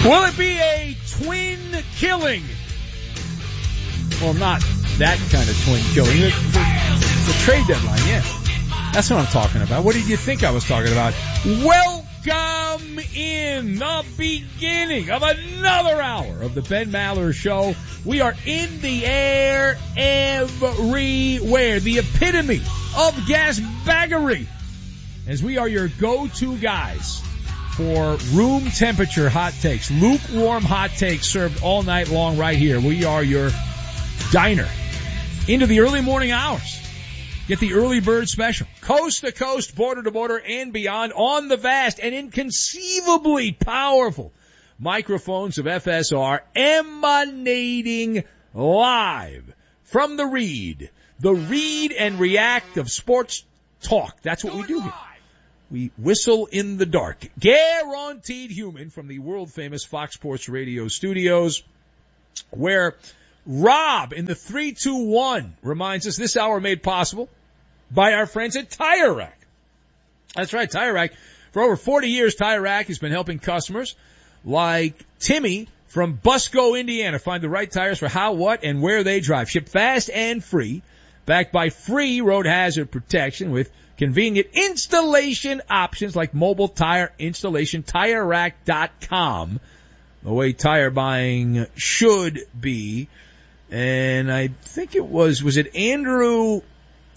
Will it be a twin killing? Well, not that kind of twin killing. The trade deadline, yeah. That's what I'm talking about. What did you think I was talking about? Welcome in the beginning of another hour of the Ben Maller Show. We are in the air everywhere. The epitome of gasbaggery. As we are your go-to guys for room temperature hot takes, lukewarm hot takes served all night long right here. We are your diner into the early morning hours. Get the early bird special, coast to coast, border to border, and beyond on the vast and inconceivably powerful microphones of FSR emanating live from the Read and React of sports talk. That's what we do here. We whistle in the dark. Guaranteed human from the world-famous Fox Sports Radio studios, where Rob in the 321 reminds us this hour made possible by our friends at Tire Rack. That's right, Tire Rack. For over 40 years, Tire Rack has been helping customers like Timmy from Busco, Indiana, find the right tires for how, what, and where they drive. Shipped fast and free, backed by free road hazard protection with convenient installation options like mobile tire installation, TireRack.com. The way tire buying should be. And I think it was it Andrew